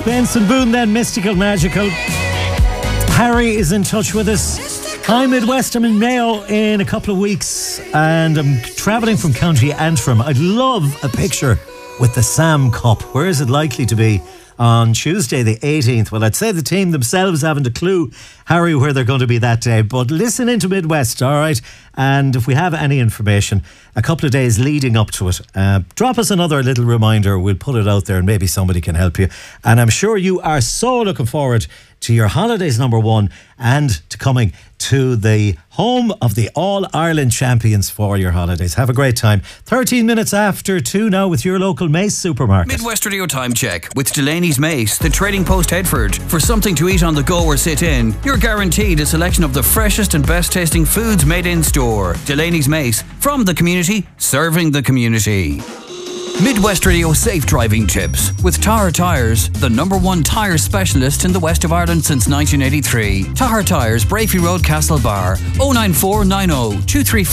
Benson Boone, then Mystical Magical. Harry is in touch with us. Hi Midwest, I'm in Mayo in a couple of weeks and I'm travelling from County Antrim. I'd love a picture with the Sam Cup. Where is it likely to be? On Tuesday the 18th. Well, I'd say the team themselves haven't a clue, Harry, where they're going to be that day. But listen into Midwest, all right? And if we have any information, a couple of days leading up to it, drop us another little reminder. We'll put it out there and maybe somebody can help you. And I'm sure you are so looking forward to your holidays, number one, and to coming to the home of the All-Ireland champions for your holidays. Have a great time. 13 minutes after 2 now with your local Mace supermarket. Midwest Radio Time Check with Delaney's Mace, the Trading Post Headford. For something to eat on the go or sit in, you're guaranteed a selection of the freshest and best tasting foods made in store. Delaney's Mace, from the community, serving the community. Midwest Radio Safe Driving Tips with Tahar Tyres, the number one tyre specialist in the west of Ireland since 1983. Tahar Tyres, Brafey Road, Castlebar, 09490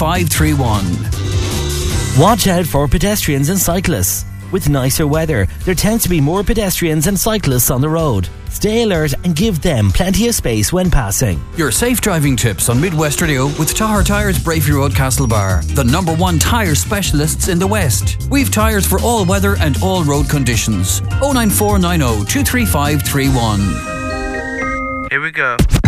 23531. Watch out for pedestrians and cyclists. With nicer weather, there tends to be more pedestrians and cyclists on the road. Stay alert and give them plenty of space when passing. Your safe driving tips on Midwest Radio with Tahar Tyres, Brafey Road, Castlebar, the number one tyre specialists in the West. We've tyres for all weather and all road conditions. 09490 23531. Here we go.